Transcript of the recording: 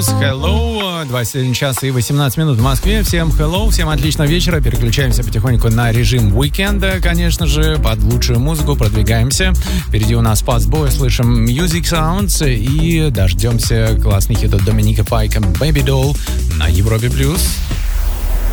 Плюс. Hello, 21 час и 18 минут в Москве. Всем hello, всем отличного вечера. Переключаемся потихоньку на режим уикенда, конечно же, под лучшую музыку продвигаемся. Впереди у нас Passboy, слышим Music Sounds и дождемся классных хитов Доминика Пайка, Baby Doll на Европе Плюс.